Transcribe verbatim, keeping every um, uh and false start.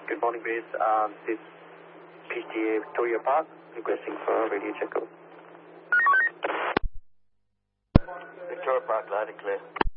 Good morning, Grace. Um, this is P T A Victoria Park, requesting for a radio checkup. Victoria Park, loud and clear.